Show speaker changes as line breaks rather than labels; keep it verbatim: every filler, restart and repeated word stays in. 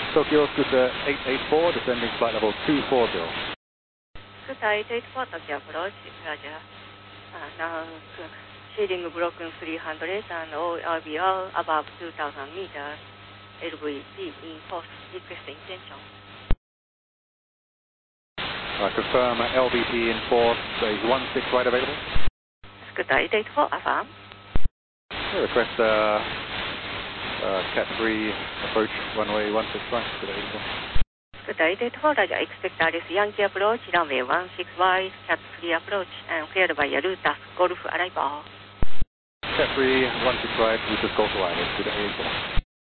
Tokyo Scooter eight eight four, descending flight level two forty.
Scooter eight eight four, Tokyo approach, Roger. Uh, now, shading broken three hundred and all R B R above two thousand meters. L V P in force, request intention.
I confirm uh, L V P in force, is one six right available?
Scooter eight eight four, affirm.
Yeah, request uh, uh, Cat three approach runway one six right, Scooter eight eight four.
Scooter eight eight four, Roger, expect Alice Yankee approach, runway one six right, Cat three approach, and cleared by Yaruta, Golf arrival.
Cat three one six right, Route Golf arrival, Scooter eight eight four.